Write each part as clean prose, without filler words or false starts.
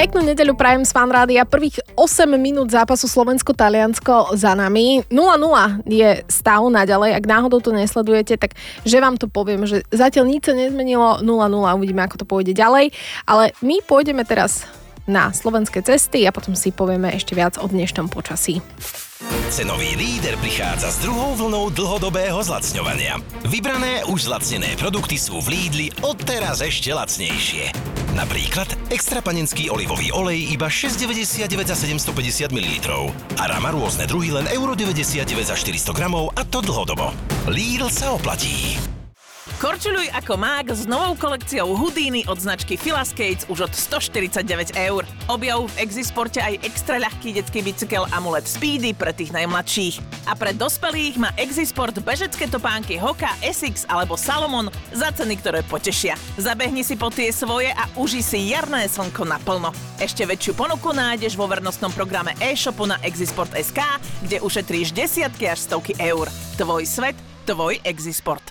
Peknú nedeľu prajem z Fanrádia. Prvých 8 minút zápasu Slovensko-Taliansko za nami. 0-0 je stav naďalej. Ak náhodou to nesledujete, tak že vám to poviem, že zatiaľ nič sa nezmenilo. 0-0, uvidíme, ako to pôjde ďalej. Ale my pôjdeme teraz na slovenské cesty a potom si povieme ešte viac o dnešnom počasí. Cenový líder prichádza s druhou vlnou dlhodobého zlacňovania. Vybrané už zlacnené produkty sú v Lidli odteraz ešte lacnejšie. Napríklad extra panenský olivový olej iba 6,99 za 750 ml. A Rama rôzne druhy len 1,99 za 400 gramov, a to dlhodobo. Lidl sa oplatí. Korčuľuj ako mák s novou kolekciou Houdini od značky Fila Skates už od 149 €. Objav v Exisporte aj extra ľahký detský bicykel Amulet Speedy pre tých najmladších. A pre dospelých má Exisport bežecké topánky Hoka, SX alebo Salomon za ceny, ktoré potešia. Zabehni si po tie svoje a uži si jarné slnko naplno. Ešte väčšiu ponuku nájdeš vo vernostnom programe e-shopu na Exisport.sk, kde ušetríš desiatky až stovky eur. Tvoj svet, tvoj Exisport.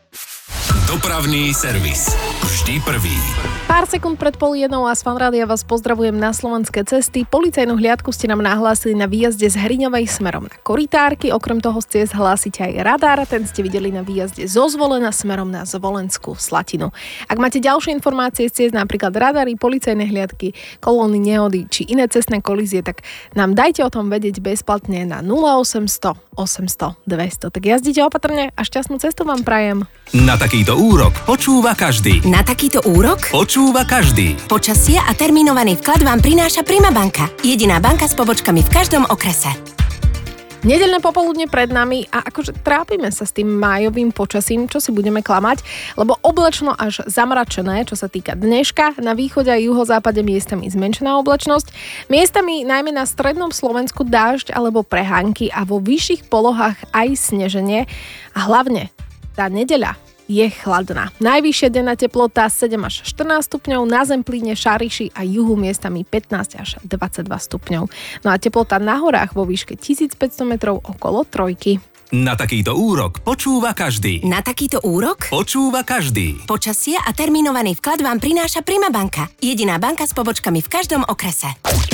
Dopravný servis. Vždy prvý. Pár sekúnd pred 12:30 a z Fanrádia vás pozdravujem na slovenské cesty. Policajnú hliadku ste nám nahlásili na výjazde z Hriňovej smerom na Korytárky. Okrem toho ste hlásite aj radar, ten ste videli na výjazde zo Zvolena smerom na Zvolenskú Slatinu. Ak máte ďalšie informácie z ciest, napríklad radary, policajné hliadky, kolóny, nehody či iné cestné kolízie, tak nám dajte o tom vedieť bezplatne na 0800 800 200. Tak jazdite opatrne a šťastnú cestu vám prajem. Na takýto úrok počúva každý. Na takýto úrok Počúva každý. počasie a termínovaný vklad vám prináša Prima banka. Jediná banka s pobočkami v každom okrese. Nedeľné popoludne pred nami a akože trápime sa s tým májovým počasím, čo si budeme klamať, lebo oblačno až zamračené, čo sa týka dneška, na východe a juhozápade miestami zmenšená oblačnosť, miestami najmä na strednom Slovensku dážď alebo prehánky a vo vyšších polohách aj sneženie a hlavne tá nedeľa je chladná. Najvyššia denná teplota 7 až 14 stupňov, na Zemplíne, Šariši a juhu miestami 15 až 22 stupňov. No a teplota na horách vo výške 1500 metrov okolo 3. Na takýto úrok počúva každý. Na takýto úrok Počúva každý. počasie a termínovaný vklad vám prináša Prima banka. Jediná banka s pobočkami v každom okrese.